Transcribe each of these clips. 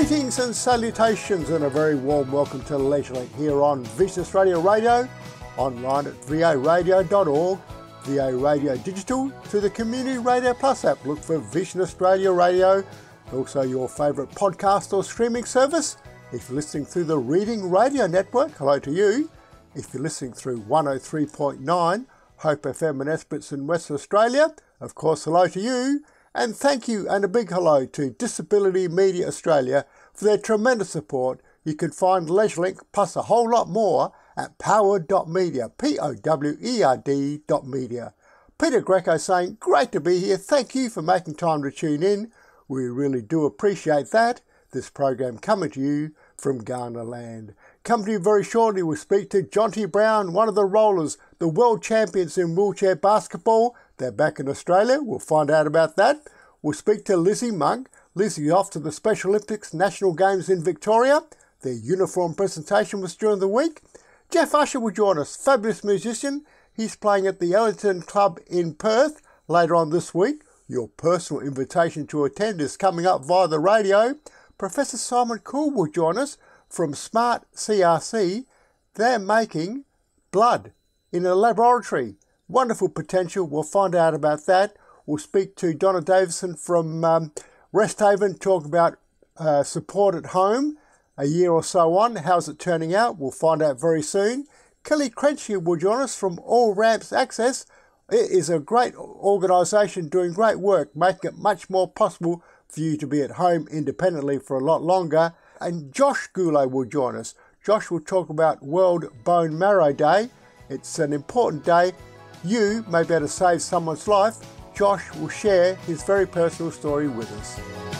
Greetings and salutations and a very warm welcome to LeisureLink here on Vision Australia Radio, online at varadio.org, VA Radio Digital, to the Community Radio Plus app. Look for Vision Australia Radio, also your favourite podcast or streaming service. If you're listening through the Reading Radio Network, hello to you. If you're listening through 103.9 Hope FM in Esperance in Western Australia, of course, hello to you. And thank you and a big hello to Disability Media Australia for their tremendous support. You can find LeisureLink plus a whole lot more at powered.media, P-O-W-E-R-D.media. Peter Greco saying, great to be here. Thank you for making time to tune in. We really do appreciate that. This program coming to you from Ghana land. Coming to you very shortly, we'll speak to Jonty Brown, one of the rollers, the world champions in wheelchair basketball. They're back in Australia. We'll find out about that. We'll speak to Lizzie Monk. Lizzie's off to the Special Olympics National Games in Victoria. Their uniform presentation was during the week. Jeff Usher will join us, fabulous musician. He's playing at the Ellington Club in Perth later on this week. Your personal invitation to attend is coming up via the radio. Professor Simon Cool will join us from Smart CRC. They're making blood in a laboratory. Wonderful potential. We'll find out about that. We'll speak to Donna Davison from Resthaven, talk about support at home a year or so on. How's it turning out? We'll find out very soon. Kelly Crenshaw will join us from All Ramps Access. It is a great organisation doing great work, making it much more possible for you to be at home independently for a lot longer. And Josh Goulet will join us. Josh will talk about World Bone Marrow Day. It's an important day. You may be able to save someone's life. Josh will share his very personal story with us.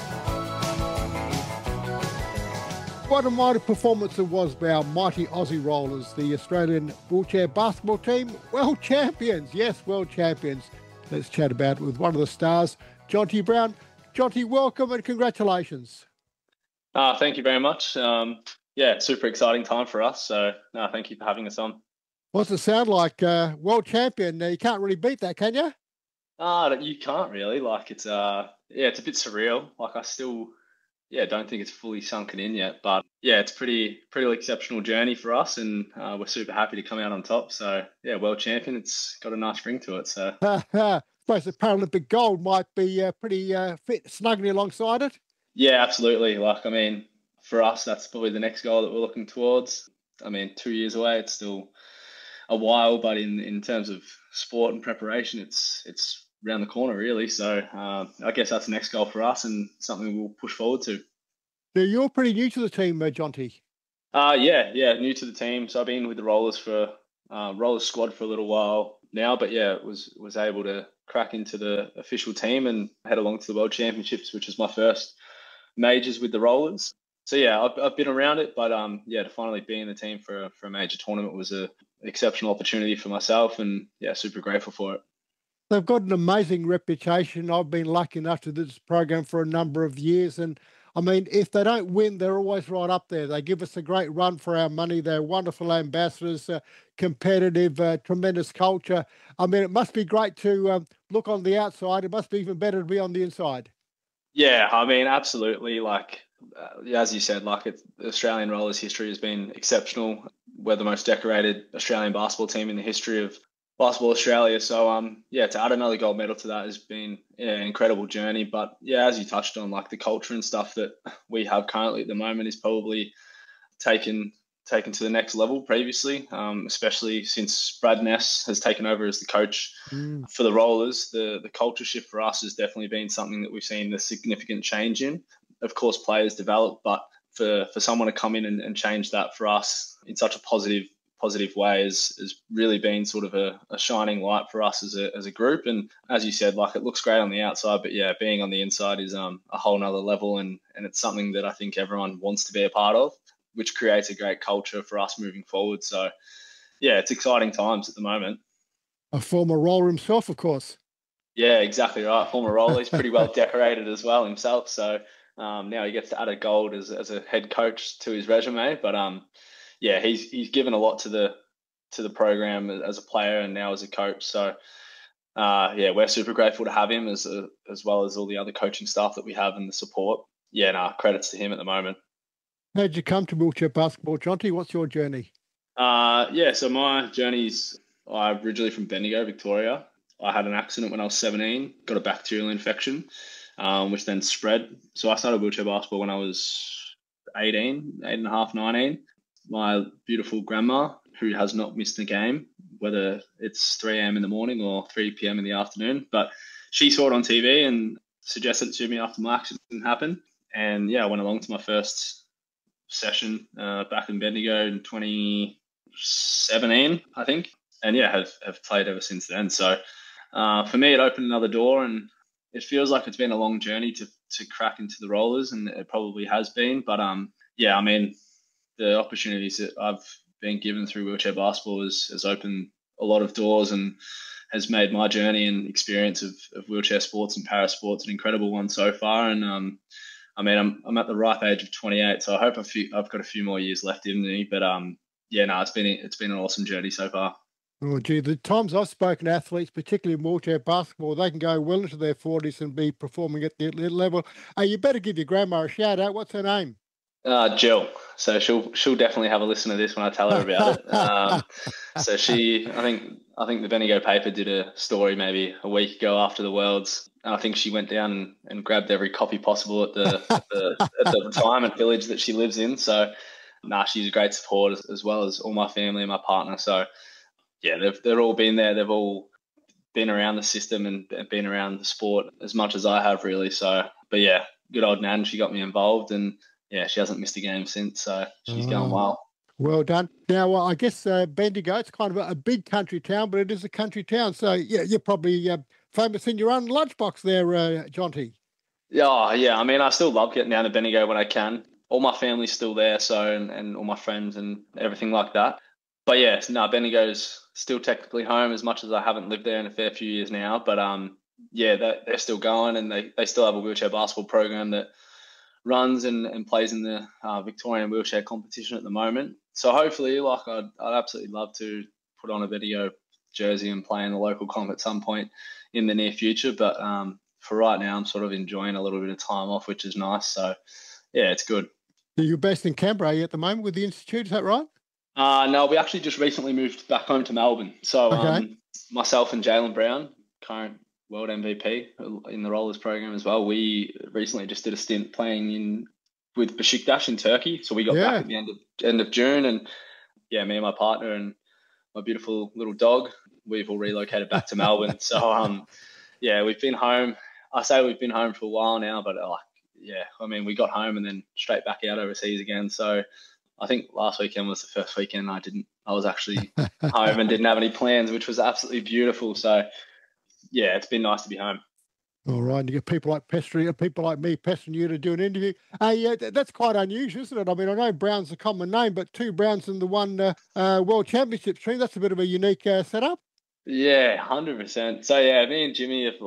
What a mighty performance it was by our mighty Aussie Rollers, the Australian wheelchair basketball team. World champions, yes, world champions. Let's chat about it with one of the stars, Jonty Brown. Jonty, welcome and congratulations. Thank you very much. Super exciting time for us. So, thank you for having us on. What's it sound like? World champion. You can't really beat that, can you? You can't really. It's a bit surreal. I still, don't think it's fully sunken in yet. But it's pretty exceptional journey for us, and we're super happy to come out on top. So world champion. It's got a nice ring to it. So, I suppose the Paralympic gold might be pretty fit, snuggly alongside it. Yeah, absolutely. For us, that's probably the next goal that we're looking towards. 2 years away. It's still a while, but in terms of sport and preparation, it's around the corner really. So I guess that's the next goal for us and something we'll push forward to. Now, you're pretty new to the team, Jonty. New to the team. So I've been with the Rollers Rollers squad for a little while now, but was able to crack into the official team and head along to the World Championships, which is my first majors with the Rollers. So I've been around it, but to finally be in the team for a major tournament was an exceptional opportunity for myself, and super grateful for it. They've got an amazing reputation. I've been lucky enough to do this program for a number of years, and if they don't win, they're always right up there. They give us a great run for our money. They're wonderful ambassadors, competitive, tremendous culture. It must be great to look on the outside. It must be even better to be on the inside. Yeah, absolutely. As you said, the Australian Rollers history has been exceptional. We're the most decorated Australian basketball team in the history of Basketball Australia. So, to add another gold medal to that has been an incredible journey. But as you touched on, the culture and stuff that we have currently at the moment is probably taken to the next level previously, especially since Brad Ness has taken over as the coach for the Rollers. The culture shift for us has definitely been something that we've seen a significant change in. Of course, players develop, but for someone to come in and change that for us in such a positive way has really been sort of a shining light for us as a group. And as you said, it looks great on the outside, but being on the inside is a whole nother level, and it's something that I think everyone wants to be a part of, which creates a great culture for us moving forward. So it's exciting times at the moment. A former roller himself, of course. Yeah, exactly right. Former roller. He's pretty well decorated as well himself. So now he gets to add a gold as a head coach to his resume. But he's given a lot to the program as a player and now as a coach. So we're super grateful to have him as well as all the other coaching staff that we have and the support. yeah, no, credits to him at the moment. How did you come to wheelchair basketball, Jonty? What's your journey? Yeah, so my journey's I'm originally from Bendigo, Victoria. I had an accident when I was 17, got a bacterial infection, which then spread. So I started wheelchair basketball when I was 18, 19. My beautiful grandma, who has not missed a game, whether it's 3 a.m. in the morning or 3 p.m. in the afternoon, but she saw it on TV and suggested it to me after my accident happened. And yeah, I went along to my first session back in Bendigo in 2017, I think. And yeah, have played ever since then. So for me, it opened another door, and it feels like it's been a long journey to crack into the rollers, and it probably has been. But yeah, I mean, the opportunities that I've been given through wheelchair basketball has opened a lot of doors and has made my journey and experience of wheelchair sports and para sports an incredible one so far. And I mean, I'm at the ripe age of 28, so I hope I've got a few more years left in me. But yeah, no, it's been an awesome journey so far. Oh, gee, the times I've spoken to athletes, particularly in wheelchair basketball, they can go well into their 40s and be performing at the elite level. You better give your grandma a shout out. What's her name? Jill. So she'll definitely have a listen to this when I tell her about it. So I think the Bendigo paper did a story maybe a week ago after the Worlds, and I think she went down and grabbed every copy possible at the retirement village that she lives in. So, she's a great support as well as all my family and my partner. So, yeah, they've all been there. They've all been around the system and been around the sport as much as I have, really. So, but yeah, good old Nan, she got me involved, and yeah, she hasn't missed a game since. So she's going well. Well done. Now, I guess Bendigo, it's kind of a big country town, but it is a country town. So yeah, you're probably famous in your own lunchbox there, Jonty. Yeah. I mean, I still love getting down to Bendigo when I can. All my family's still there, so and all my friends and everything like that. But yeah, no, Bendigo's still technically home as much as I haven't lived there in a fair few years now. But yeah, they're still going, and they still have a wheelchair basketball program that runs and plays in the Victorian wheelchair competition at the moment. So hopefully, like I'd absolutely love to put on a Bendigo jersey and play in the local comp at some point in the near future. But for right now, I'm sort of enjoying a little bit of time off, which is nice. So yeah, it's good. You're based in Canberra at the moment with the Institute, is that right? No, we actually just recently moved back home to Melbourne. So okay. Myself and Jaylen Brown, current world MVP in the rollers program as well. We recently just did a stint playing with Besiktas in Turkey. So we got back at the end of June, and yeah, me and my partner and my beautiful little dog, we've all relocated back to Melbourne. So yeah, we've been home. I say we've been home for a while now, but yeah, I mean, we got home and then straight back out overseas again. So I think last weekend was the first weekend I was actually home and didn't have any plans, which was absolutely beautiful. So yeah, it's been nice to be home. All right, you get people like me pestering you to do an interview. Yeah, that's quite unusual, isn't it? I mean, I know Brown's a common name, but two Browns in the one World Championship team, that's a bit of a unique setup. Yeah, 100%. So yeah, me and Jimmy have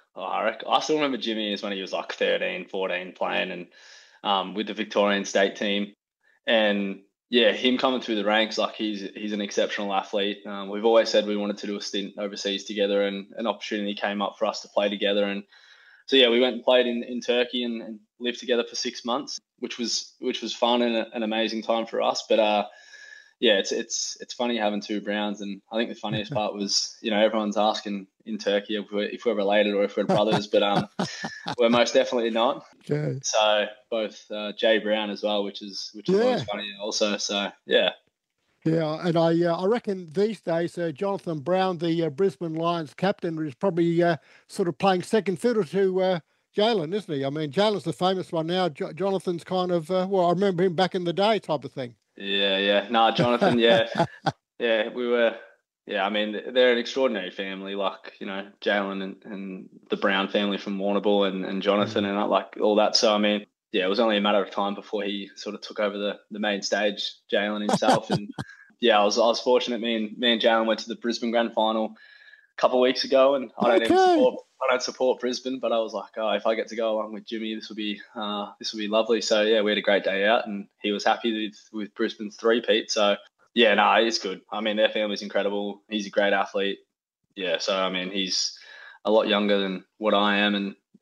I still remember Jimmy as when he was like 13, 14 playing and with the Victorian state team. And yeah, him coming through the ranks, like he's an exceptional athlete. We've always said we wanted to do a stint overseas together, and an opportunity came up for us to play together. And so yeah, we went and played in Turkey and lived together for 6 months, which was fun and an amazing time for us. But yeah, it's funny having two Browns, and I think the funniest part was, everyone's asking in Turkey if we're related or if we're brothers, but we're most definitely not. Okay. So both Jay Brown as well, which is always funny also. So yeah. Yeah, and I reckon these days Jonathan Brown, the Brisbane Lions captain, is probably sort of playing second fiddle to Jaylen, isn't he? I mean, Jaylen's the famous one now. Jonathan's kind of I remember him back in the day type of thing. Yeah. No, Jonathan, yeah. Yeah, we were. Yeah, I mean, they're an extraordinary family, like, Jaylen and the Brown family from Warrnambool and Jonathan and like all that. So, I mean, yeah, it was only a matter of time before he sort of took over the main stage, Jaylen himself. And yeah, I was fortunate. Me and Jaylen went to the Brisbane Grand Final a couple of weeks ago, and I don't support Brisbane, but I was like, oh, if I get to go along with Jimmy, this will be lovely. So yeah, we had a great day out, and he was happy with Brisbane's three-peat. So yeah, no, it's good. I mean, their family's incredible. He's a great athlete. Yeah, so I mean, he's a lot younger than what I am, and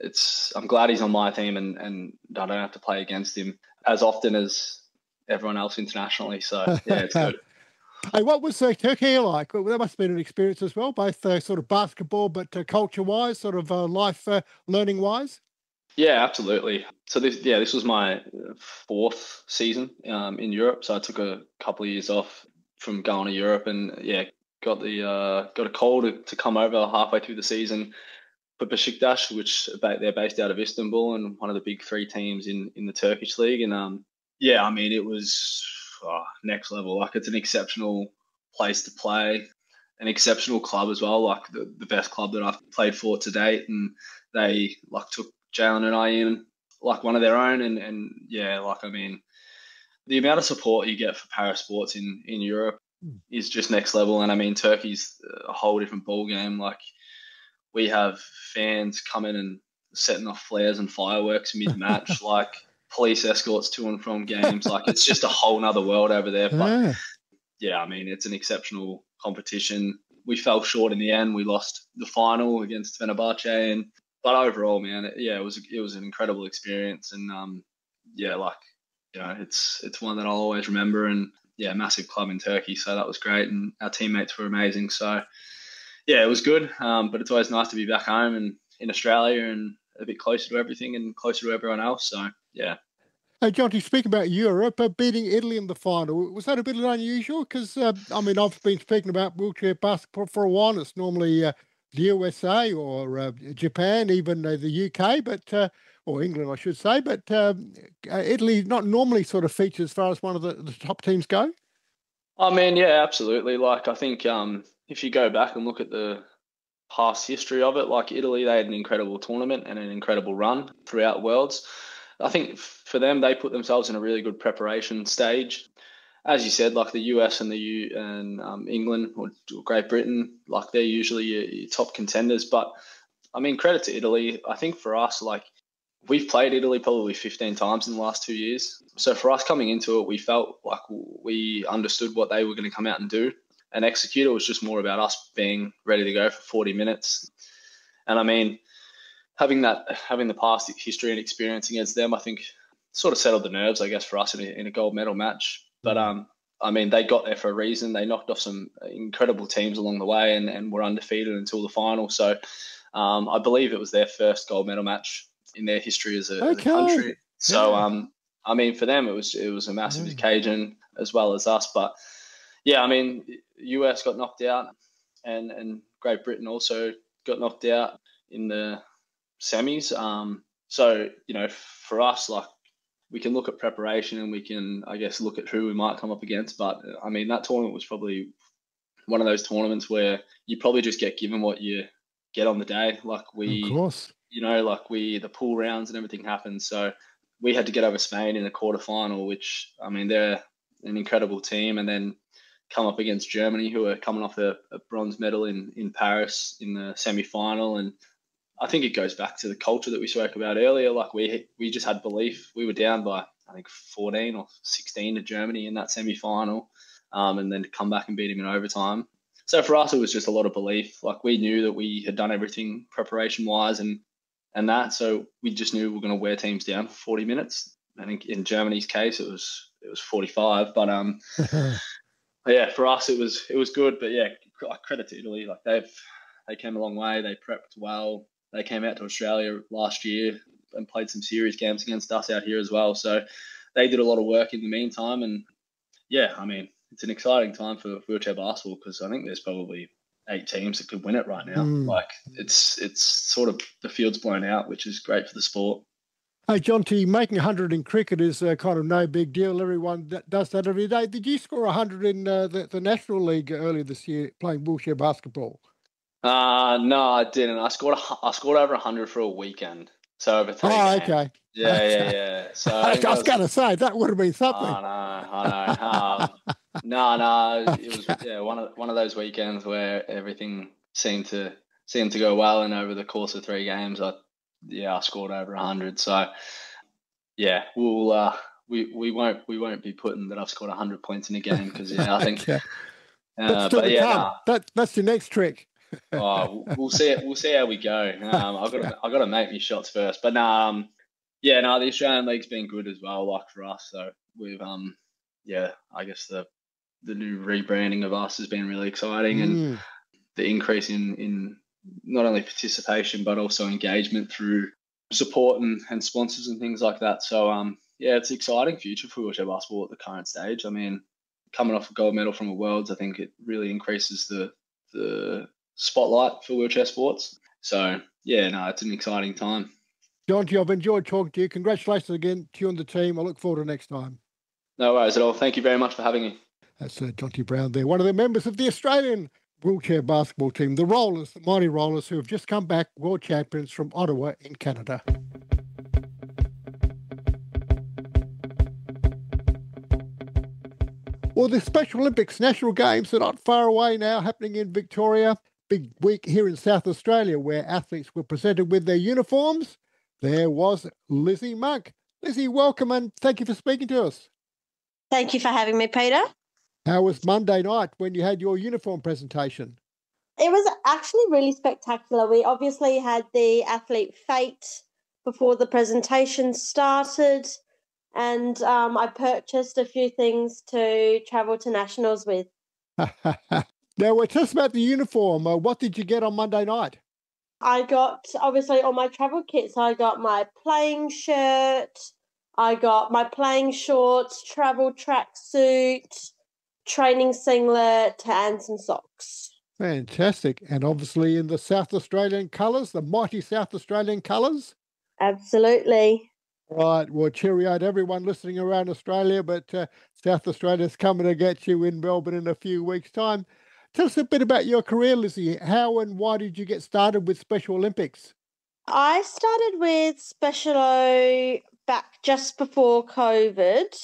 I'm glad he's on my team, and I don't have to play against him as often as everyone else internationally. So yeah, it's good. Hey, what was Turkey like? Well, that must have been an experience as well, both sort of basketball, but culture-wise, sort of life learning-wise. Yeah, absolutely. So this was my fourth season in Europe. So I took a couple of years off from going to Europe, and yeah, got a call to come over halfway through the season for Besiktas, which they're based out of Istanbul and one of the big three teams in the Turkish league. And yeah, I mean, it was next level. Like, it's an exceptional place to play, an exceptional club as well. Like the best club that I've played for to date, and they like took Jalen and I in like one of their own. And yeah, like, I mean, the amount of support you get for para sports in Europe is just next level. And I mean, Turkey's a whole different ball game. Like, we have fans coming and setting off flares and fireworks mid-match, like police escorts to and from games. Like, it's just a whole nother world over there. But yeah, I mean, it's an exceptional competition. We fell short in the end. We lost the final against Fenerbahce, but overall, man, it was an incredible experience. And yeah, like, you know, it's one that I'll always remember. And yeah, massive club in Turkey, so that was great, and our teammates were amazing. So yeah, it was good. But it's always nice to be back home and in Australia and a bit closer to everything and closer to everyone else. So yeah. Hey, Jonty, speaking about Europe, beating Italy in the final, was that a bit unusual? Because, I mean, I've been speaking about wheelchair basketball for a while, and it's normally the USA or Japan, even the UK, or England, I should say, but Italy not normally sort of features as far as one of the top teams go. I mean, yeah, absolutely. Like, I think if you go back and look at the past history of it, like Italy, they had an incredible tournament and an incredible run throughout Worlds. I think for them, they put themselves in a really good preparation stage. As you said, like the US and England or Great Britain, like they're usually your top contenders. But I mean, credit to Italy. I think for us, like, we've played Italy probably 15 times in the last 2 years. So for us coming into it, we felt like we understood what they were going to come out and do and execute. It was just more about us being ready to go for 40 minutes. And I mean, having the past history and experience against them, I think sort of settled the nerves, I guess, for us in a gold medal match. But I mean, they got there for a reason. They knocked off some incredible teams along the way and were undefeated until the final. So I believe it was their first gold medal match in their history as a country. So I mean, for them, it was a massive occasion as well as us. But yeah, I mean, US got knocked out, and Great Britain also got knocked out in the semis. So, you know, for us, like, we can look at preparation and we can, I guess, look at who we might come up against. But I mean, that tournament was probably one of those tournaments where you probably just get given what you get on the day. Like, of course, you know, like the pool rounds and everything happened. So we had to get over Spain in the quarterfinal, which, I mean, they're an incredible team, and then come up against Germany, who are coming off a bronze medal in Paris in the semi-final. And I think it goes back to the culture that we spoke about earlier. Like, we just had belief. We were down by, I think, 14 or 16 to Germany in that semi-final, and then to come back and beat him in overtime. So for us, it was just a lot of belief. Like, we knew that we had done everything preparation-wise and that, so we just knew we were going to wear teams down for 40 minutes. I think in Germany's case, it was 45. But yeah, for us, it was good. But yeah, credit to Italy. Like, they came a long way. They prepped well. They came out to Australia last year and played some series games against us out here as well. So they did a lot of work in the meantime. And yeah, I mean, it's an exciting time for wheelchair basketball, because I think there's probably 8 teams that could win it right now. Like, it's sort of, the field's blown out, which is great for the sport. Hey, Jonty, making 100 in cricket is kind of no big deal. Everyone does that every day. Did you score 100 in the National League earlier this year playing wheelchair basketball? No, I didn't. I scored over 100 for a weekend. So over 3 games. Okay. Yeah. So I was going to say, that would have been something. I know. No. It was one of those weekends where everything seemed to go well, and over the course of 3 games, I scored over 100. So yeah, we'll we won't be putting that I've scored 100 points in a game, because I think. That's the next trick. Oh, we'll see it. We'll see how we go. I've got to make me shots first. But yeah, no, the Australian League's been good as well, like for us. So we've yeah, I guess the new rebranding of us has been really exciting, and the increase in not only participation but also engagement through support and sponsors and things like that. So yeah, it's an exciting future for wheelchair basketball at the current stage. I mean, coming off a gold medal from a Worlds, I think it really increases the spotlight for wheelchair sports. So yeah, no, it's an exciting time. Jonty, I've enjoyed talking to you. Congratulations again to you and the team. I look forward to next time. No worries at all. Thank you very much for having me. That's Jonty Brown there, one of the members of the Australian wheelchair basketball team, the Rollers, the mighty Rollers, who have just come back world champions from Ottawa in Canada. Well, the Special Olympics National Games are not far away now, happening in Victoria. Big week here in South Australia where athletes were presented with their uniforms. There was Lizzie Monk. Lizzie, welcome and thank you for speaking to us. Thank you for having me, Peter. How was Monday night when you had your uniform presentation? It was actually really spectacular. We obviously had the athlete fete before the presentation started, and I purchased a few things to travel to nationals with. Now, we're just about the uniform. What did you get on Monday night? I got, obviously, all my travel kits. I got my playing shirt, I got my playing shorts, travel tracksuit, training singlet, and some socks. Fantastic. And obviously in the South Australian colours, the mighty South Australian colours? Absolutely. Right. Well, cheerio to everyone listening around Australia, but South Australia's coming to get you in Melbourne in a few weeks' time. Tell us a bit about your career, Lizzie. How and why did you get started with Special Olympics? I started with Special O back just before COVID,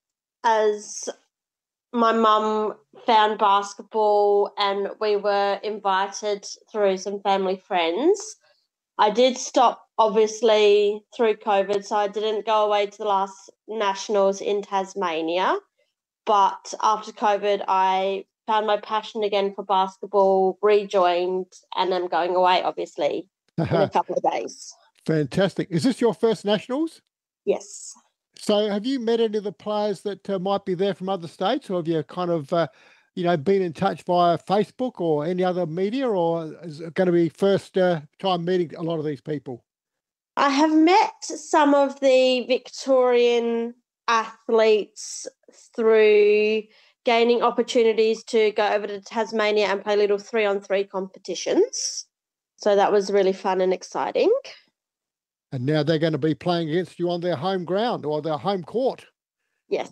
as my mum found basketball and we were invited through some family friends. I did stop, obviously, through COVID, so I didn't go away to the last nationals in Tasmania. But after COVID, I found my passion again for basketball, rejoined, and I'm going away, obviously, in a couple of days. Fantastic. Is this your first nationals? Yes. So have you met any of the players that might be there from other states, or have you kind of, been in touch via Facebook or any other media, or is it going to be first time meeting a lot of these people? I have met some of the Victorian athletes through gaining opportunities to go over to Tasmania and play little 3-on-3 competitions. So that was really fun and exciting. And now they're going to be playing against you on their home ground or their home court. Yes.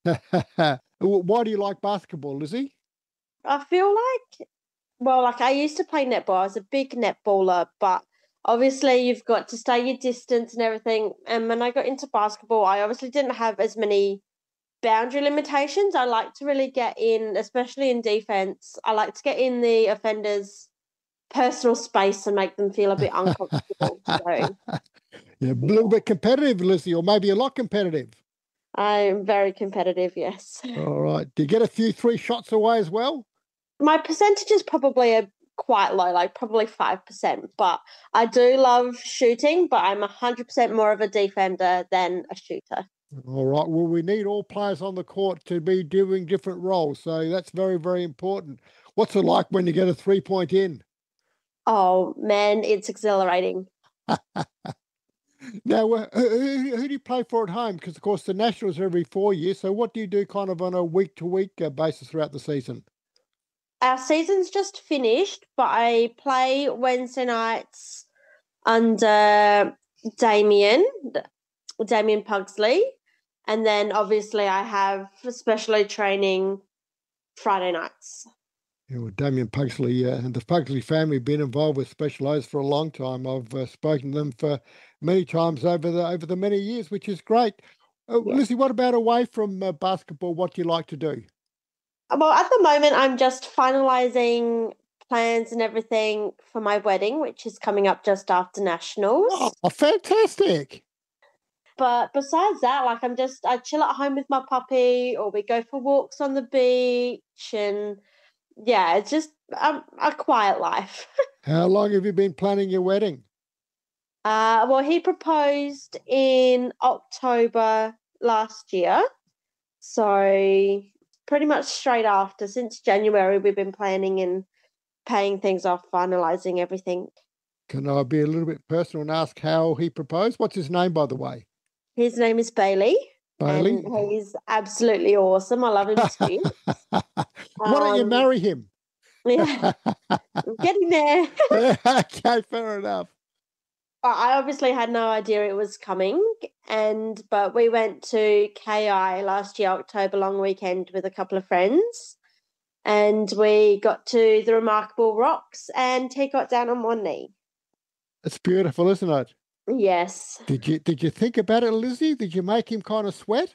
Why do you like basketball, Lizzie? I feel like I used to play netball. I was a big netballer, but obviously you've got to stay your distance and everything. And when I got into basketball, I obviously didn't have as many boundary limitations. I like to really get in, especially in defense. I like to get in the offender's personal space and make them feel a bit uncomfortable. So. Yeah, a little bit competitive, Lizzie, or maybe a lot competitive. I'm very competitive, yes. All right. Do you get a few 3 shots away as well? My percentage is probably quite low, like probably 5%, but I do love shooting, but I'm 100% more of a defender than a shooter. All right. Well, we need all players on the court to be doing different roles, so that's very, very important. What's it like when you get a 3-point in? Oh, man, it's exhilarating. Now, who do you play for at home? Because, of course, the Nationals are every 4 years, so what do you do kind of on a week-to-week basis throughout the season? Our season's just finished, but I play Wednesday nights under Damien Pugsley, and then obviously I have specially training Friday nights. Yeah, well, Damien Pugsley and the Pugsley family have been involved with Special O's for a long time. I've spoken to them for many times over the many years, which is great. Yeah. Lizzie, what about away from basketball? What do you like to do? Well, at the moment, I'm just finalising plans and everything for my wedding, which is coming up just after Nationals. Oh, fantastic. But besides that, I chill at home with my puppy, or we go for walks on the beach, and yeah, it's just a quiet life. How long have you been planning your wedding? Well, he proposed in October last year. So pretty much straight after, since January, we've been planning and paying things off, finalising everything. Can I be a little bit personal and ask how he proposed? What's his name, by the way? His name is Bailey. Bailey? And he's absolutely awesome. I love him too. Why don't you marry him? Yeah, I'm getting there. Okay, fair enough. I obviously had no idea it was coming, but we went to KI last year, October long weekend, with a couple of friends, and we got to the Remarkable Rocks, and he got down on one knee. It's beautiful, isn't it? Yes. Did you think about it, Lizzie? Did you make him kind of sweat?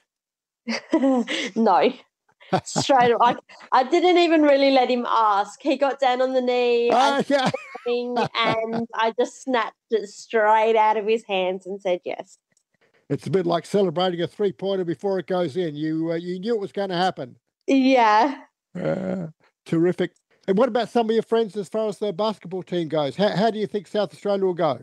No. Straight away. I didn't even really let him ask. He got down on the knee and I just snatched it straight out of his hands and said yes. It's a bit like celebrating a 3-pointer before it goes in. You knew it was going to happen. Yeah. Terrific. And what about some of your friends as far as the basketball team goes? How do you think South Australia will go?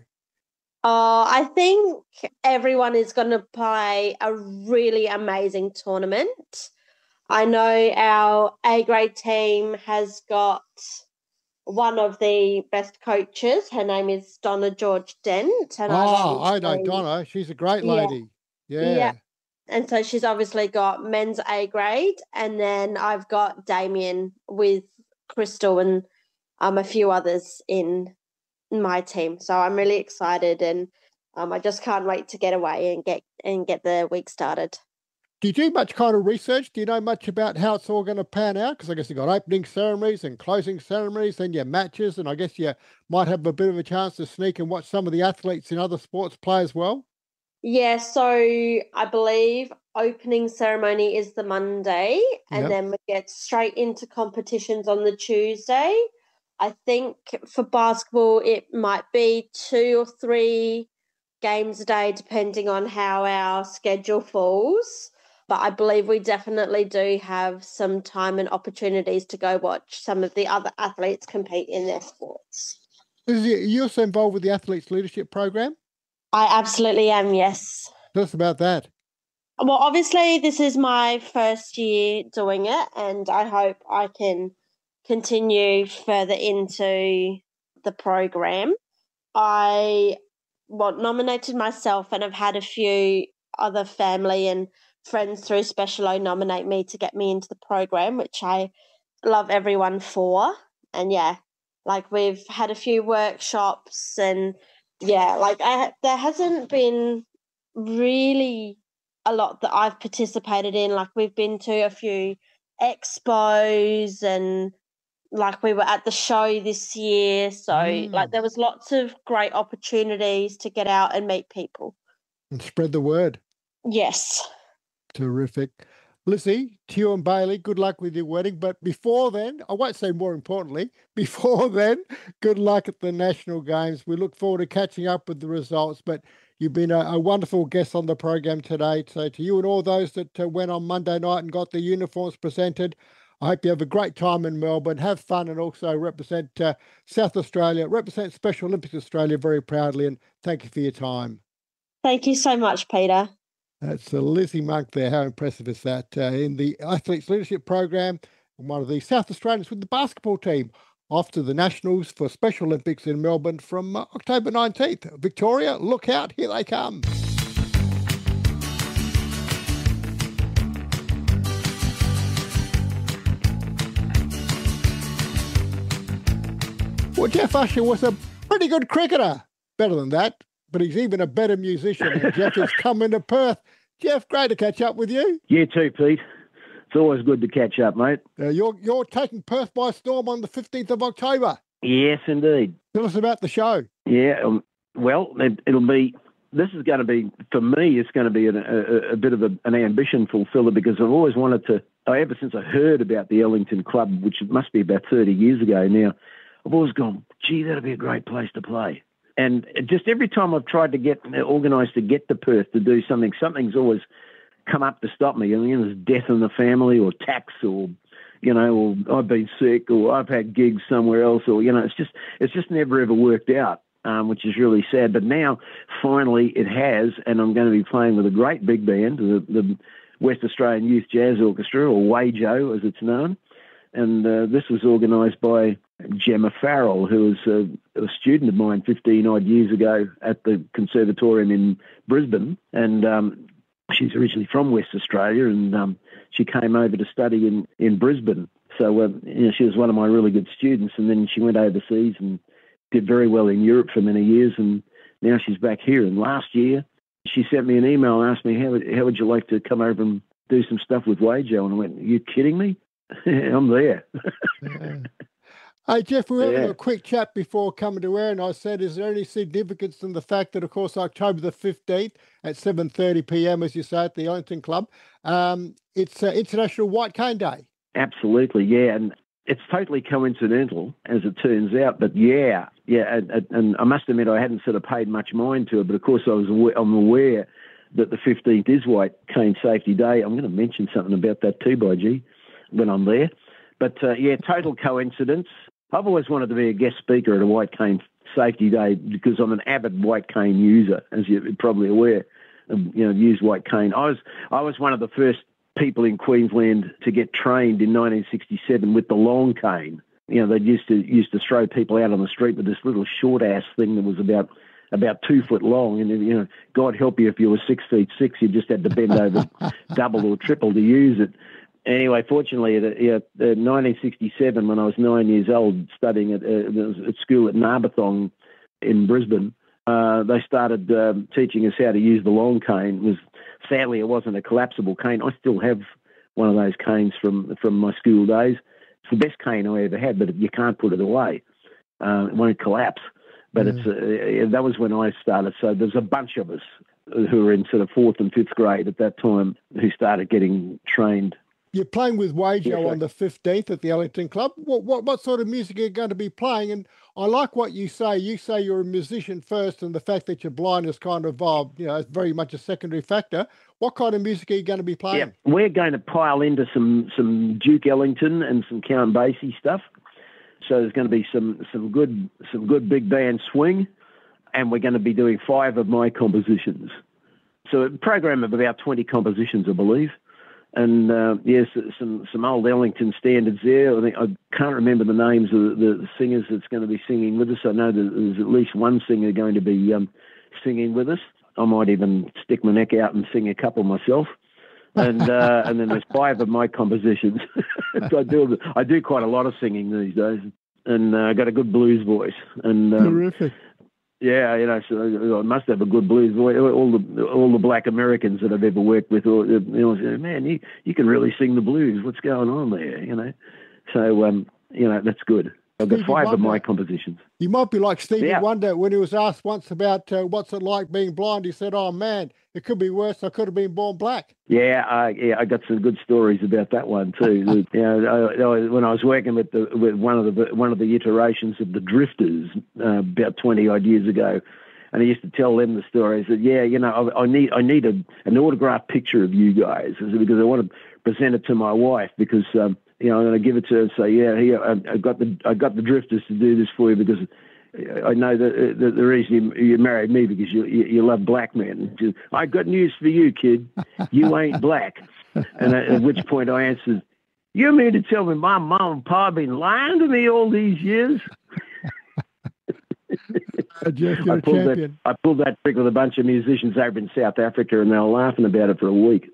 I think everyone is going to play a really amazing tournament. I know our A-grade team has got one of the best coaches. Her name is Donna George Dent. And I know Donna. She's a great lady. Yeah. And so she's obviously got men's A-grade, and then I've got Damien with Crystal and a few others in my team. So I'm really excited, and I just can't wait to get away and get the week started. Do you do much kind of research? Do you know much about how it's all going to pan out? Because I guess you've got opening ceremonies and closing ceremonies and your matches, and I guess you might have a bit of a chance to sneak and watch some of the athletes in other sports play as well. Yeah, so I believe opening ceremony is the Monday, and then we get straight into competitions on the Tuesday. I think for basketball it might be 2 or 3 games a day, depending on how our schedule falls. But I believe we definitely do have some time and opportunities to go watch some of the other athletes compete in their sports. Are you also involved with the Athletes Leadership Program? I absolutely am, yes. Tell us about that. Well, obviously this is my first year doing it, and I hope I can continue further into the program. I nominated myself, and I've had a few other family and friends through Special O nominate me to get me into the program, which I love everyone for. And we've had a few workshops, and there hasn't been really a lot that I've participated in. Like, we've been to a few expos, and we were at the show this year. So there was lots of great opportunities to get out and meet people. And spread the word. Yes. Terrific. Lizzie, to you and Bailey, good luck with your wedding. But before then, I won't say more importantly, before then, good luck at the National Games. We look forward to catching up with the results. But you've been a wonderful guest on the program today. So to you and all those that went on Monday night and got the uniforms presented, I hope you have a great time in Melbourne, have fun, and also represent South Australia, represent Special Olympics Australia very proudly. And thank you for your time. Thank you so much, Peter. That's Lizzie Monk there. How impressive is that? In the Athletes Leadership Program, one of the South Australians with the basketball team, off to the Nationals for Special Olympics in Melbourne from October 19th. Victoria, look out, here they come. Well, Jeff Usher was a pretty good cricketer. Better than that. But he's even a better musician. And Jeff is coming to Perth. Jeff, great to catch up with you. You too, Pete. It's always good to catch up, mate. You're taking Perth by storm on the 15th of October. Yes, indeed. Tell us about the show. Yeah, it'll be, this is going to be, for me, it's going to be a bit of an ambition fulfiller, because I've always wanted to, ever since I heard about the Ellington Club, which must be about 30 years ago now, I've always gone, gee, that'd be a great place to play. And just every time I've tried to get organised to get to Perth to do something, something's always come up to stop me. I mean, there's death in the family, or tax, or or I've been sick, or I've had gigs somewhere else, or it's just never ever worked out, which is really sad. But now finally it has, and I'm going to be playing with a great big band, the West Australian Youth Jazz Orchestra, or WAJO as it's known. And this was organised by Gemma Farrell, who was a student of mine 15 odd years ago at the Conservatorium in Brisbane. And she's originally from West Australia, and she came over to study in Brisbane. So she was one of my really good students, and then she went overseas and did very well in Europe for many years, and now she's back here. And last year, she sent me an email and asked me, how would you like to come over and do some stuff with WAJO? And I went, are you kidding me? I'm there. Yeah. Hey, Jeff, we were having a quick chat before coming to air, and I said, is there any significance in the fact that, of course, October the 15th at 7:30 p.m., as you say, at the Ellington Club, it's International White Cane Day? Absolutely, yeah. And it's totally coincidental, as it turns out. But yeah. And I must admit, I hadn't sort of paid much mind to it. But of course, I'm aware that the 15th is White Cane Safety Day. I'm going to mention something about that too, by G, when I'm there. But total coincidence. I've always wanted to be a guest speaker at a White Cane Safety Day because I'm an avid white cane user, as you're probably aware. Use white cane. I was one of the first people in Queensland to get trained in 1967 with the long cane. They used to throw people out on the street with this little short ass thing that was about 2 foot long, and God help you if you were 6'6", you just had to bend over double or triple to use it. Anyway, fortunately, in 1967, when I was 9 years old, studying at school at Narberthong in Brisbane, they started teaching us how to use the long cane. Sadly, it wasn't a collapsible cane. I still have one of those canes from my school days. It's the best cane I ever had, but you can't put it away. It won't collapse. But that was when I started. So there's a bunch of us who were in sort of 4th and 5th grade at that time who started getting trained. You're playing with WAJO on the 15th at the Ellington Club. What sort of music are you going to be playing? And I like what you say. You say you're a musician first, and the fact that you're blind is kind of, it's very much a secondary factor. What kind of music are you going to be playing? Yeah, we're going to pile into some Duke Ellington and some Count Basie stuff. So there's going to be some good big band swing, and we're going to be doing 5 of my compositions. So a program of about 20 compositions, I believe. And yes, some old Ellington standards there. I can't remember the names of the singers that's going to be singing with us. I know that there's at least one singer going to be singing with us. I might even stick my neck out and sing a couple myself. And then there's 5 of my compositions. I do quite a lot of singing these days, and I got a good blues voice. And terrific. Yeah, so I must have a good blues voice. All the black Americans that I've ever worked with, say, man, you can really sing the blues. What's going on there? So that's good. I've got 5 of my compositions. You might be like Stevie Wonder when he was asked once about what's it like being blind. He said, "Oh man, it could be worse. I could have been born black." Yeah, I got some good stories about that one too. When I was working with one of the iterations of the Drifters about 20 odd years ago, and I used to tell them the story. I said, I need an autographed picture of you guys because I want to present it to my wife because. I'm going to give it to her and say, here, I got the Drifters to do this for you because I know that the reason you married me because you love black men. She said, I got news for you, kid. You ain't black. And at which point I answered, you mean to tell me my mom and pa have been lying to me all these years? You're a champion. I pulled that trick with a bunch of musicians over in South Africa, and they were laughing about it for a week.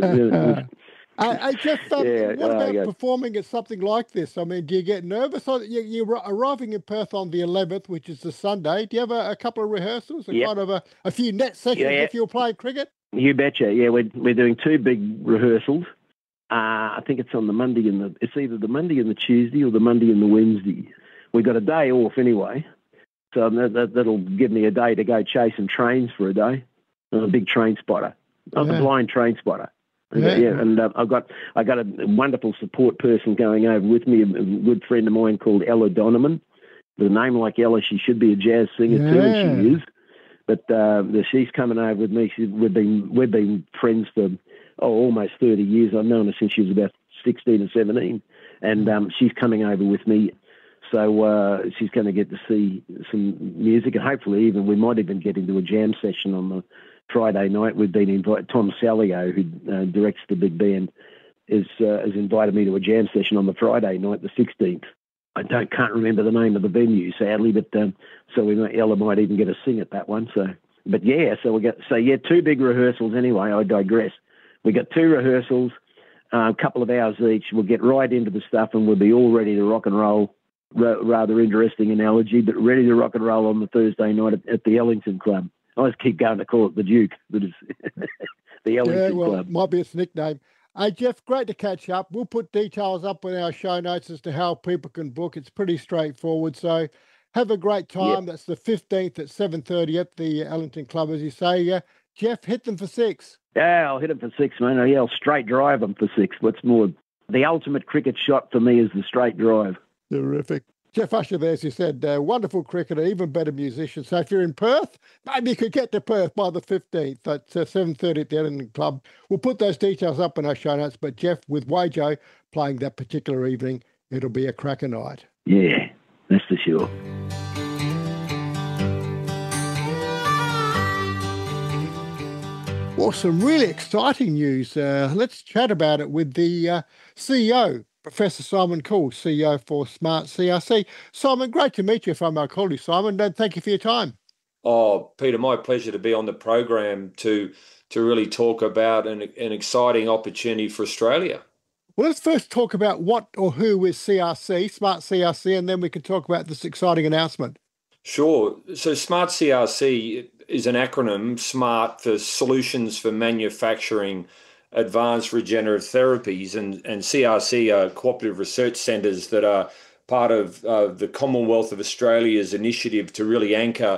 I just thought, what about performing at something like this? I mean, do you get nervous? You're arriving in Perth on the 11th, which is the Sunday. Do you have a couple of rehearsals, kind of a few net sessions if you're playing cricket? You betcha. Yeah, we're doing 2 big rehearsals. I think it's on the Monday it's either the Monday and the Tuesday or the Monday and the Wednesday. We've got a day off anyway, so that'll give me a day to go chasing trains for a day. I'm a big train spotter. I'm a blind train spotter. And I got a wonderful support person going over with me, a good friend of mine called Ella Donovan. With a name like Ella, she should be a jazz singer too, and she is. But she's coming over with me. We've been friends for almost 30 years. I've known her since she was about 16 or 17, and she's coming over with me. So she's going to get to see some music, and hopefully even we might even get into a jam session on the Friday night. We've been invited. Tom Salio, who directs the big band, has invited me to a jam session on the Friday night, the 16th. I can't remember the name of the venue, sadly, but so Ella might even get a sing at that one. So, but yeah, so two big rehearsals anyway. I digress. We got 2 rehearsals, a couple of hours each. We'll get right into the stuff, and we'll be all ready to rock and roll. Rather interesting analogy, but ready to rock and roll on the Thursday night at the Ellington Club. I always keep going to call it the Duke, but it's the Ellington Club. It might be its nickname. Hey, Jeff, great to catch up. We'll put details up in our show notes as to how people can book. It's pretty straightforward. So have a great time. Yep. That's the 15th at 7:30 at the Ellington Club, as you say. Jeff, hit them for 6. Yeah, I'll hit them for 6, man. I'll straight drive them for 6. What's more, the ultimate cricket shot for me is the straight drive. Terrific. Jeff Usher there, as you said, wonderful cricketer, even better musician. So if you're in Perth, maybe you could get to Perth by the 15th at 7:30 at the Ellington Club. We'll put those details up in our show notes, but Jeff with Wajo playing that particular evening, it'll be a cracker night. Yeah, that's for sure. Well, some really exciting news. Let's chat about it with the CEO, Professor Simon Cool, CEO for Smart CRC. Simon, great to meet you from our call, Simon, and thank you for your time. Oh, Peter, my pleasure to be on the program to really talk about an exciting opportunity for Australia. Well, let's first talk about what or who is CRC, Smart CRC, and then we can talk about this exciting announcement. Sure. So Smart CRC is an acronym, SMART, for Solutions for Manufacturing Advanced Regenerative Therapies, and CRC are cooperative research centres that are part of the Commonwealth of Australia's initiative to really anchor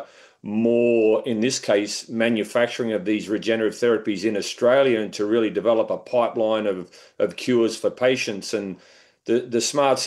more, in this case, manufacturing of these regenerative therapies in Australia and to really develop a pipeline of cures for patients. And the Smart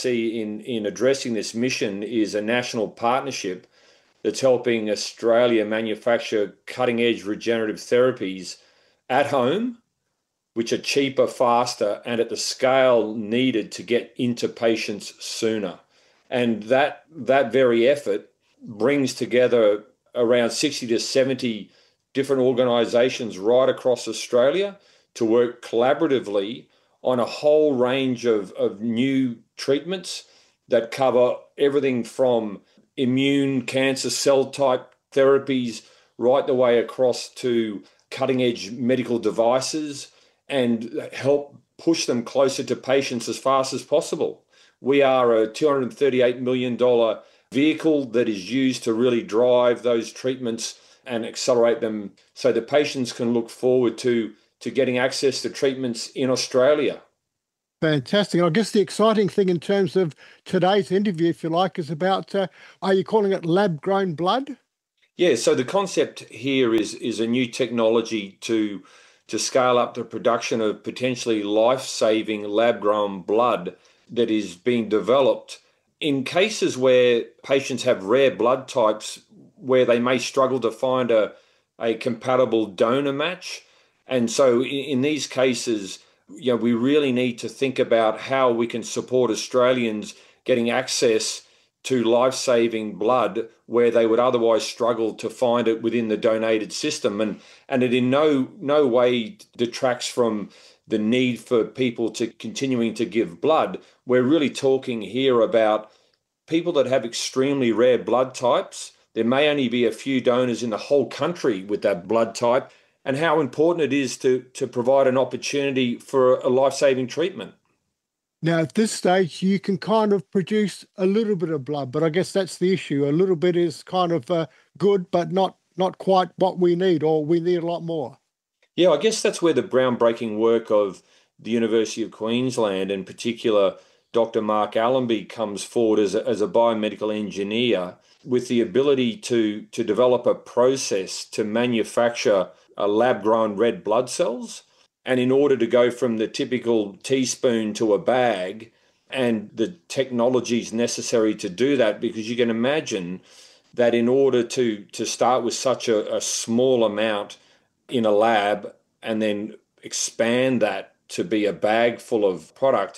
CRC in addressing this mission is a national partnership that's helping Australia manufacture cutting-edge regenerative therapies at home, which are cheaper, faster, and at the scale needed to get into patients sooner. And that very effort brings together around 60 to 70 different organisations right across Australia to work collaboratively on a whole range of new treatments that cover everything from immune cancer cell type therapies right the way across to cutting-edge medical devices, and help push them closer to patients as fast as possible. We are a $238 million vehicle that is used to really drive those treatments and accelerate them so the patients can look forward to getting access to treatments in Australia. Fantastic. I guess the exciting thing in terms of today's interview, if you like, is about, are you calling it lab-grown blood? Yeah, so the concept here is a new technology to scale up the production of potentially life-saving lab-grown blood that is being developed in cases where patients have rare blood types where they may struggle to find a compatible donor match. And so in these cases, we really need to think about how we can support Australians getting access to life-saving blood where they would otherwise struggle to find it within the donated system. And it in no way detracts from the need for people to continuing to give blood. We're really talking here about people that have extremely rare blood types. There may only be a few donors in the whole country with that blood type, and how important it is to provide an opportunity for a life-saving treatment. Now, at this stage, you can kind of produce a little bit of blood, but I guess that's the issue. A little bit is kind of good, but not quite what we need, or we need a lot more. Yeah, I guess that's where the groundbreaking work of the University of Queensland, in particular Dr. Mark Allenby, comes forward as a biomedical engineer with the ability to develop a process to manufacture lab-grown red blood cells. And in order to go from the typical teaspoon to a bag, and the technologies necessary to do that, because you can imagine that in order to start with such a small amount in a lab and then expand that to be a bag full of product,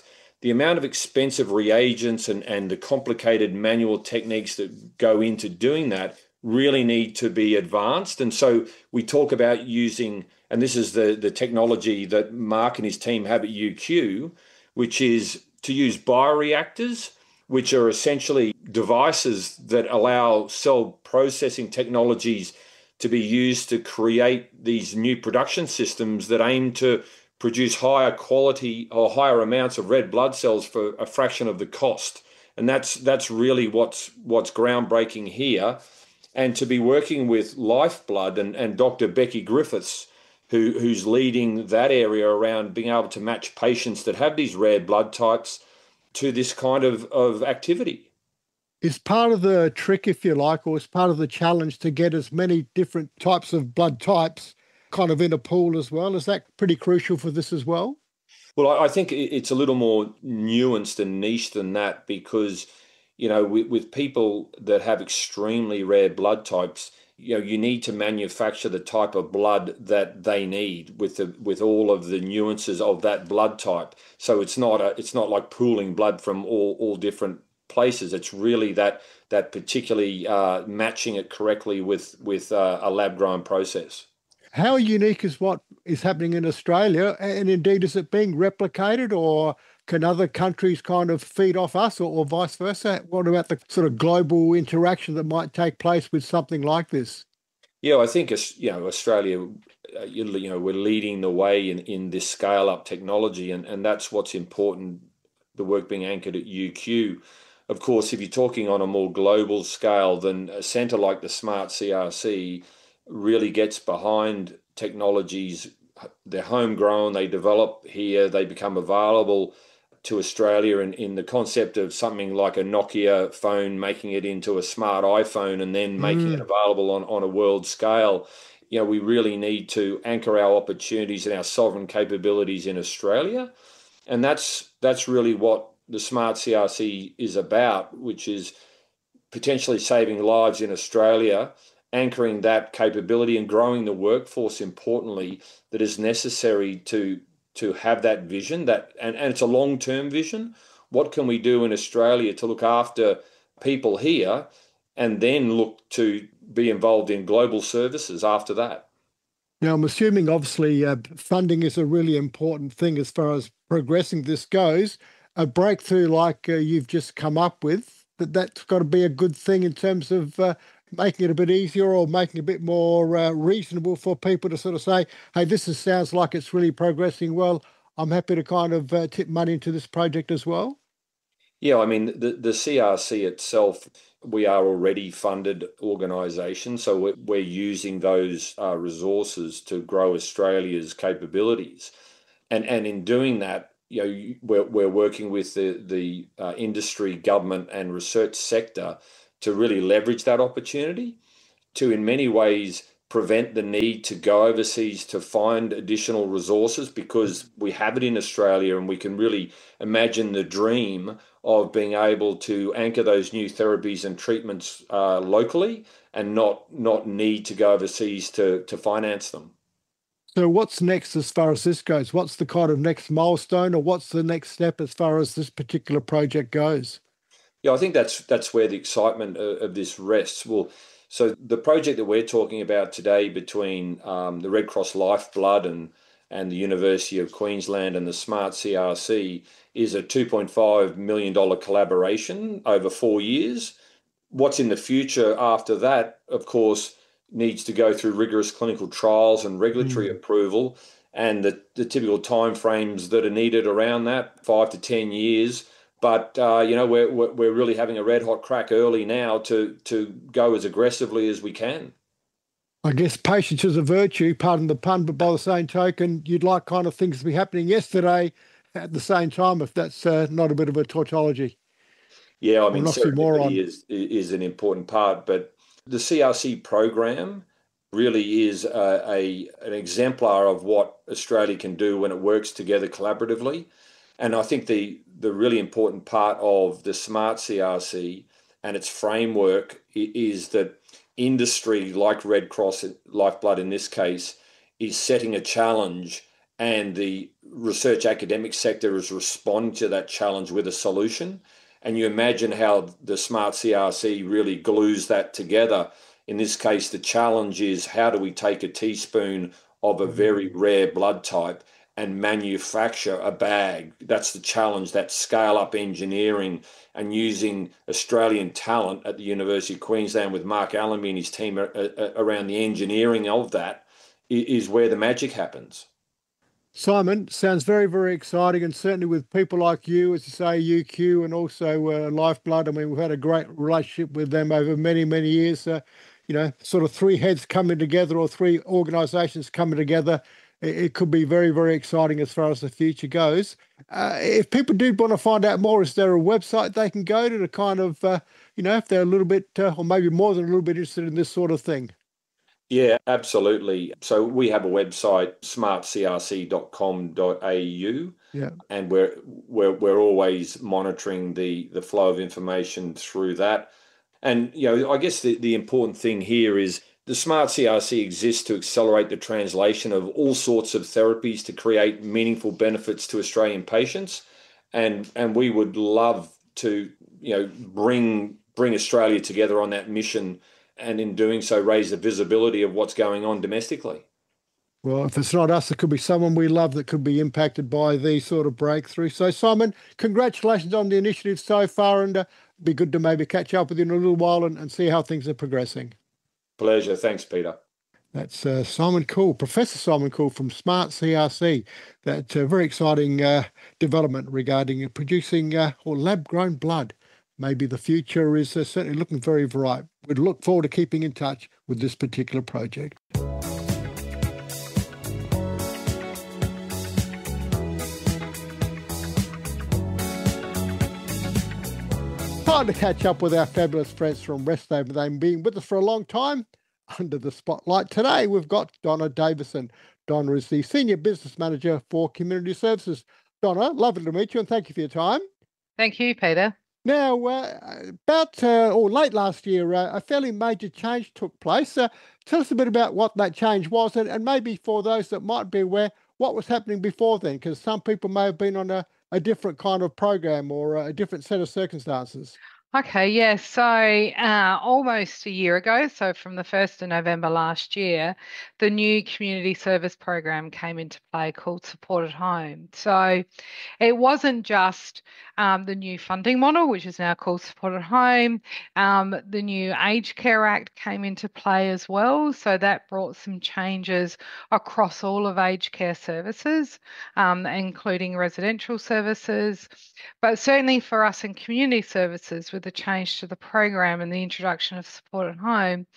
the amount of expensive reagents and the complicated manual techniques that go into doing that really need to be advanced. And so we talk about using, and this is the technology that Mark and his team have at UQ, which is to use bioreactors, which are essentially devices that allow cell processing technologies to be used to create these new production systems that aim to produce higher quality or higher amounts of red blood cells for a fraction of the cost. And that's really what's groundbreaking here. And to be working with Lifeblood and Dr. Becky Griffiths, who's leading that area around being able to match patients that have these rare blood types to this kind of activity. Is part of the trick, if you like, or is part of the challenge to get as many different types of blood types kind of in a pool as well? Is that pretty crucial for this as well? Well, I think it's a little more nuanced and niche than that because, you know, with people that have extremely rare blood types, you know, you need to manufacture the type of blood that they need with all of the nuances of that blood type. So it's not like pooling blood from all different places. It's really that particularly matching it correctly with a lab grown process. How unique is what is happening in Australia? And indeed, is it being replicated, or can other countries kind of feed off us, or vice versa? What about the sort of global interaction that might take place with something like this? Yeah, I think, you know, Australia, you know, we're leading the way in this scale up technology, and that's what's important, the work being anchored at UQ. Of course, if you're talking on a more global scale, then a centre like the Smart CRC really gets behind technologies. They're homegrown, they develop here, they become available to Australia in the concept of something like a Nokia phone, making it into a smart iPhone and then making it available on a world scale. You know, we really need to anchor our opportunities and our sovereign capabilities in Australia. And that's really what the Smart CRC is about, which is potentially saving lives in Australia, anchoring that capability and growing the workforce, importantly, that is necessary to have that vision, and it's a long-term vision. What can we do in Australia to look after people here and then look to be involved in global services after that? Now, I'm assuming, obviously, funding is a really important thing as far as progressing this goes. A breakthrough like you've just come up with, that's got to be a good thing in terms of making it a bit easier or making it a bit more reasonable for people to sort of say, hey, sounds like it's really progressing well. I'm happy to kind of tip money into this project as well. Yeah, I mean, the CRC itself, we are already funded organisation, so we're using those resources to grow Australia's capabilities. And in doing that, you know, we're working with the industry, government and research sector to really leverage that opportunity to, in many ways, prevent the need to go overseas to find additional resources, because we have it in Australia and we can really imagine the dream of being able to anchor those new therapies and treatments locally and not need to go overseas to finance them. So what's next as far as this goes? What's the kind of next milestone, or what's the next step as far as this particular project goes? Yeah, I think that's where the excitement of this rests. Well, so the project that we're talking about today between the Red Cross Lifeblood and the University of Queensland and the Smart CRC is a $2.5 million collaboration over 4 years. What's in the future after that, of course, needs to go through rigorous clinical trials and regulatory approval, and the typical timeframes that are needed around that, 5 to 10 years. But you know, we're really having a red hot crack early now to go as aggressively as we can. I guess patience is a virtue, pardon the pun, but by the same token, you'd like kind of things to be happening yesterday at the same time, if that's not a bit of a tautology. Yeah, I mean, serendipity is an important part, but the CRC program really is an exemplar of what Australia can do when it works together collaboratively. And I think the really important part of the Smart CRC and its framework is that industry, like Red Cross Lifeblood in this case, is setting a challenge and the research academic sector is responding to that challenge with a solution. And you imagine how the Smart CRC really glues that together. In this case, the challenge is, how do we take a teaspoon of a very rare blood type and manufacture a bag? That's the challenge, that scale-up engineering, and using Australian talent at the University of Queensland with Mark Allenby and his team around the engineering of that is where the magic happens. Simon, sounds very, very exciting, and certainly with people like you, as you say, UQ, and also Lifeblood. I mean, we've had a great relationship with them over many, many years. Sort of three heads coming together, or three organisations coming together. It could be very, very exciting as far as the future goes. If people do want to find out more, is there a website they can go to kind of, if they're a little bit, or maybe more than a little bit interested in this sort of thing? Yeah, absolutely. So we have a website, smartcrc.com.au, and we're always monitoring the flow of information through that. And I guess the important thing here is the Smart CRC exists to accelerate the translation of all sorts of therapies to create meaningful benefits to Australian patients, and we would love to bring Australia together on that mission, and in doing so raise the visibility of what's going on domestically. Well, if it's not us, it could be someone we love that could be impacted by these sort of breakthroughs. So, Simon, congratulations on the initiative so far, and it'd be good to maybe catch up with you in a little while and see how things are progressing. Pleasure. Thanks, Peter. That's Simon Cool, Professor Simon Cool from Smart CRC. That's a very exciting development regarding producing or lab-grown blood. Maybe the future is certainly looking very bright. We'd look forward to keeping in touch with this particular project. Time to catch up with our fabulous friends from Resthaven. They've been with us for a long time. Under the spotlight today, we've got Donna Davison. Donna is the Senior Business Manager for Community Services. Donna, lovely to meet you, and thank you for your time. Thank you, Peter. Now, late last year, a fairly major change took place. Tell us a bit about what that change was, and maybe for those that might be aware, what was happening before then, because some people may have been on a different kind of program or a different set of circumstances. Okay, yeah. So almost a year ago, so from the 1st of November last year, the new community service program came into play called Support at Home. So it wasn't just the new funding model, which is now called Support at Home. The new Aged Care Act came into play as well. So that brought some changes across all of aged care services, including residential services. But certainly for us in community services, with the change to the program and the introduction of Support at Home,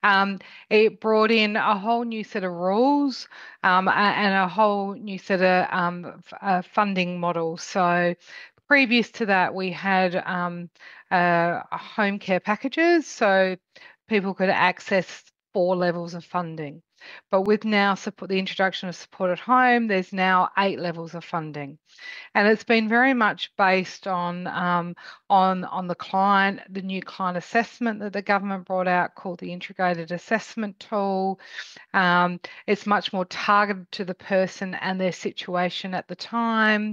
it brought in a whole new set of rules and a whole new set of funding models. So previous to that, we had home care packages, so people could access 4 levels of funding. But with now the introduction of Support at Home, there's now 8 levels of funding, and it's been very much based on the client, the new client assessment that the government brought out called the Integrated Assessment Tool. It's much more targeted to the person and their situation at the time.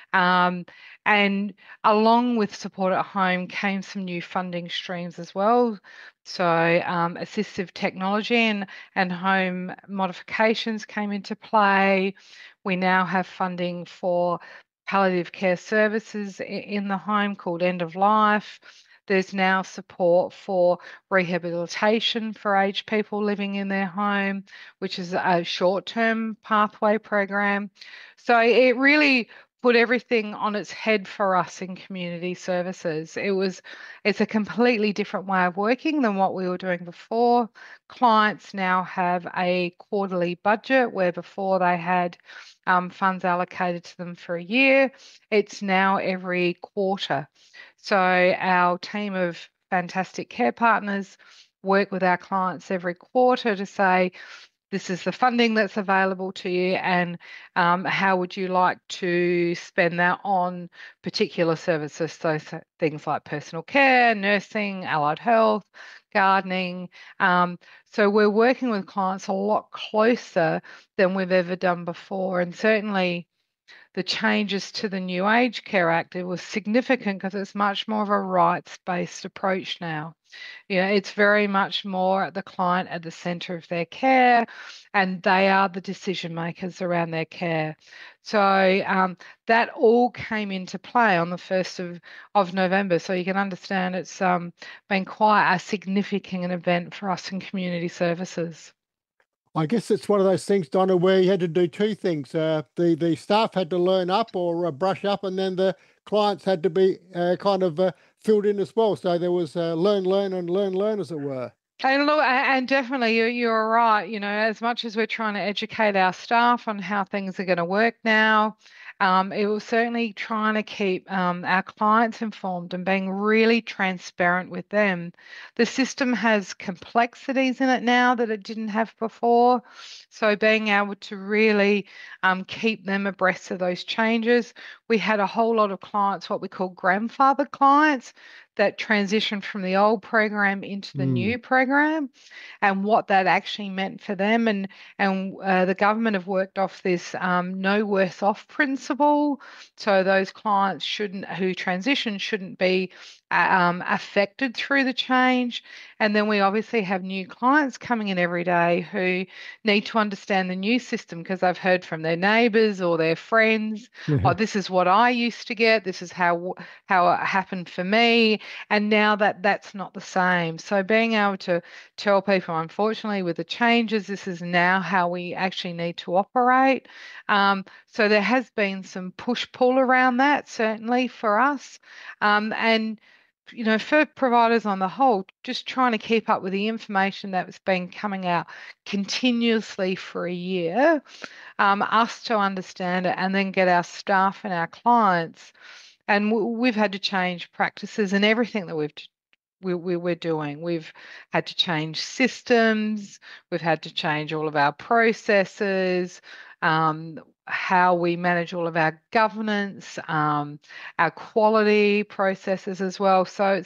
And along with Support at Home came some new funding streams as well. So assistive technology and home modifications came into play. We now have funding for palliative care services in the home called End of Life. There's now support for rehabilitation for aged people living in their home, which is a short-term pathway program. So it really put everything on its head for us in community services. It's a completely different way of working than what we were doing before. Clients now have a quarterly budget, where before they had funds allocated to them for a year. It's now every quarter. So our team of fantastic care partners work with our clients every quarter to say, this is the funding that's available to you, and how would you like to spend that on particular services? So things like personal care, nursing, allied health, gardening. So we're working with clients a lot closer than we've ever done before. And certainly the changes to the New Aged Care Act, it was significant because it's much more of a rights-based approach now. It's very much more the client at the centre of their care, and they are the decision makers around their care. So that all came into play on the 1st of November. So you can understand it's been quite a significant event for us in community services. I guess it's one of those things, Donna, where you had to do two things. The staff had to learn up or brush up, and then the clients had to be kind of filled in as well. So there was learn, as it were. And look, and definitely you're right. As much as we're trying to educate our staff on how things are going to work now, it will certainly trying to keep our clients informed and being really transparent with them. The system has complexities in it now that it didn't have before. So being able to really keep them abreast of those changes. We had a whole lot of clients, what we call grandfather clients, that transitioned from the old program into the new program, and what that actually meant for them. And the government have worked off this no worse off principle. So those clients who transition shouldn't be affected through the change. And then we obviously have new clients coming in every day who need to understand the new system because they've heard from their neighbours or their friends, oh, this is what I used to get, this is how it happened for me. And now that's not the same. So being able to tell people, unfortunately, with the changes, this is now how we actually need to operate. So there has been some push-pull around that, certainly for us. And for providers on the whole, just trying to keep up with the information that's been coming out continuously for a year, us to understand it and then get our staff and our clients. And we've had to change practices and everything that we're doing. We've had to change systems. We've had to change all of our processes, how we manage all of our governance, our quality processes as well. So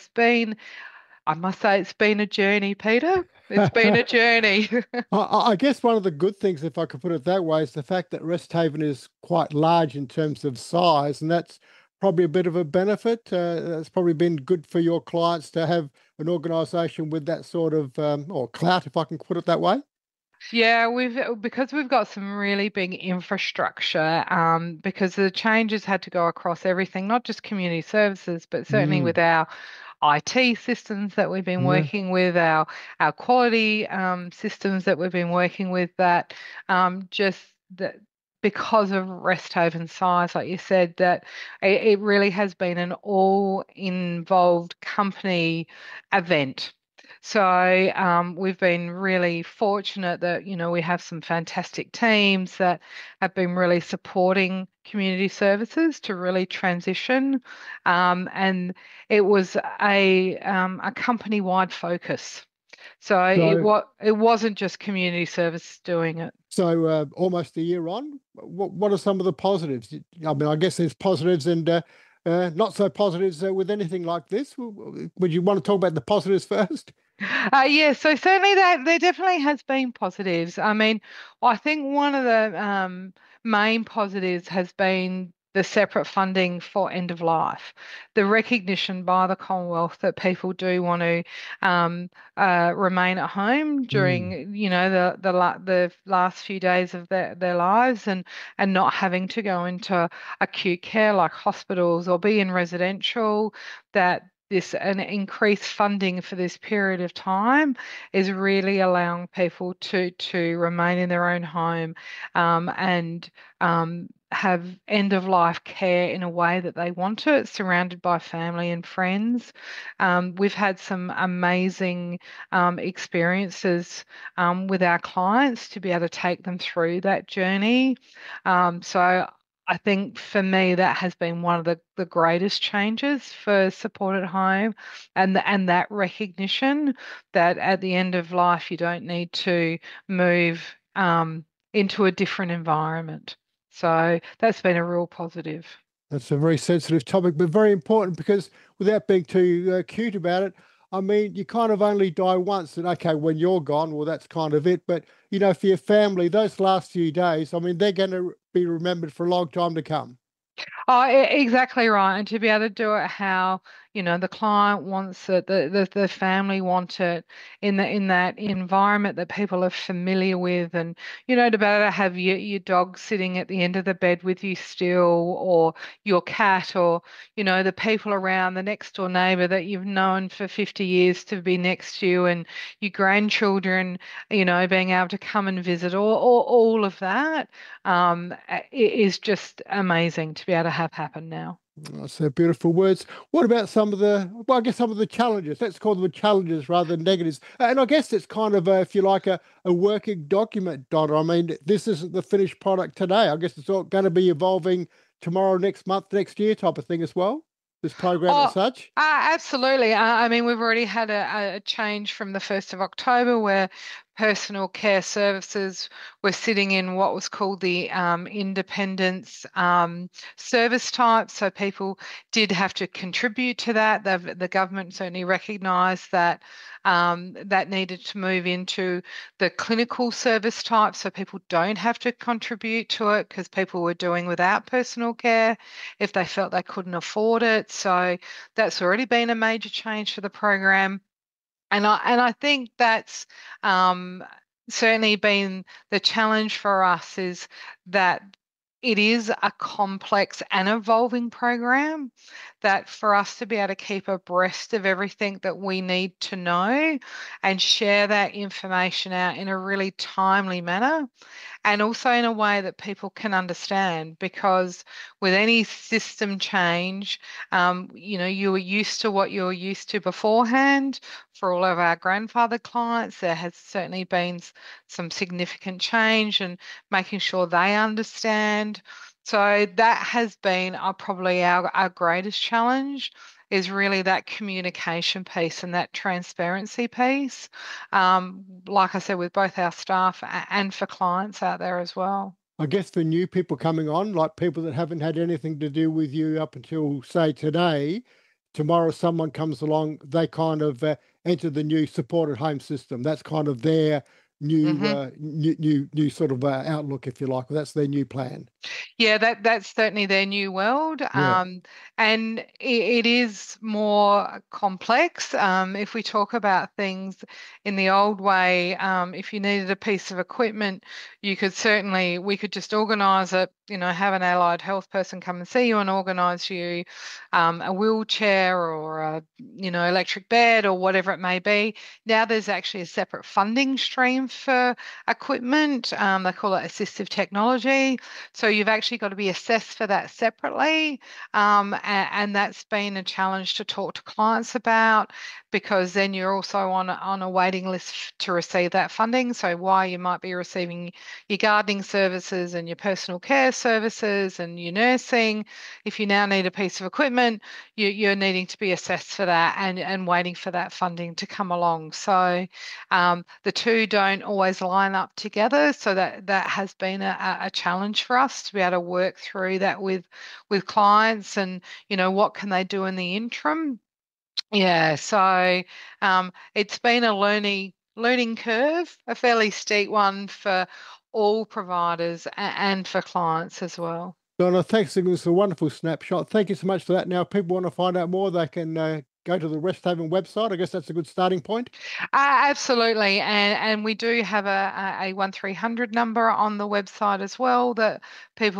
I must say, it's been a journey, Peter. It's been a journey. I guess one of the good things, if I could put it that way, is the fact that Resthaven is quite large in terms of size, and that's probably a bit of a benefit. It's probably been good for your clients to have an organisation with that sort of, or clout, if I can put it that way. Yeah, because we've got some really big infrastructure, because the changes had to go across everything, not just community services, but certainly with our IT systems that we've been working with, our quality systems that we've been working with, that just that because of Resthaven's size, like you said, that it really has been an all-involved company event. So we've been really fortunate that, we have some fantastic teams that have been really supporting community services to really transition. And it was a company-wide focus. So it wasn't just community service doing it. So almost a year on, what are some of the positives? I mean, I guess there's positives and not so positives with anything like this. Would you want to talk about the positives first? Yeah, so certainly there definitely has been positives. I mean, I think one of the main positives has been the separate funding for end of life, the recognition by the Commonwealth that people do want to remain at home during, the last few days of their lives, and not having to go into acute care like hospitals or be in residential, that an increased funding for this period of time is really allowing people to remain in their own home and have end-of-life care in a way that they want it, surrounded by family and friends. We've had some amazing experiences with our clients to be able to take them through that journey. So I think for me, that has been one of the greatest changes for support at home, and that recognition that at the end of life, you don't need to move into a different environment. So that's been a real positive. That's a very sensitive topic, but very important, because without being too cute about it, I mean, you kind of only die once, and okay, when you're gone, well, that's kind of it. But, for your family, those last few days, I mean, they're going to be remembered for a long time to come. Oh, exactly right. And to be able to do it how, the client wants it, the family want it in that environment that people are familiar with, and to be able to have your dog sitting at the end of the bed with you still, or your cat, or the people around, the next door neighbor that you've known for 50 years to be next to you, and your grandchildren, being able to come and visit, or all of that is just amazing to be able to have happen now. That's beautiful words. What about some of the challenges? Let's call them challenges rather than negatives. And I guess it's kind of, if you like, a working document, Donna. I mean, this isn't the finished product today. I guess it's all going to be evolving tomorrow, next month, next year type of thing as well, this program as such. Absolutely. I mean, we've already had a change from the 1st of October where personal care services were sitting in what was called the independence service type. So people did have to contribute to that. The government certainly recognised that that needed to move into the clinical service type, so people don't have to contribute to it, because people were doing without personal care if they felt they couldn't afford it. So that's already been a major change for the program. And I think that's certainly been the challenge for us, is that it is a complex and evolving program, that for us to be able to keep abreast of everything that we need to know and share that information out in a really timely manner, and also in a way that people can understand, because with any system change, you were used to what you were used to beforehand. For all of our grandfather clients, there has certainly been some significant change, and making sure they understand. So that has been probably our greatest challenge, is really that communication piece and that transparency piece, like I said, with both our staff and for clients out there as well. I guess for new people coming on, like people that haven't had anything to do with you up until, say, today, tomorrow someone comes along, they kind of enter the new supported home system. That's kind of their new new sort of outlook, if you like. That's their new plan. Yeah, that's certainly their new world. Yeah. And it is more complex. If we talk about things in the old way, if you needed a piece of equipment, we could just organise it, have an allied health person come and see you and organise you a wheelchair or a, electric bed or whatever it may be. Now there's actually a separate funding stream for equipment. They call it assistive technology. So you've actually got to be assessed for that separately. And that's been a challenge to talk to clients about, because then you're also on a waiting list to receive that funding. So while you might be receiving your gardening services and your personal care services and your nursing, if you now need a piece of equipment, you're needing to be assessed for that and waiting for that funding to come along. So the two don't always line up together. So that has been a challenge for us to be able to work through that with clients, and what can they do in the interim. Yeah, so it's been a learning curve, a fairly steep one for all providers and for clients as well. Donna, thanks for giving us a wonderful snapshot. Thank you so much for that. Now, if people want to find out more, they can go to the Resthaven website. I guess that's a good starting point. Absolutely, and we do have a 1300 number on the website as well that people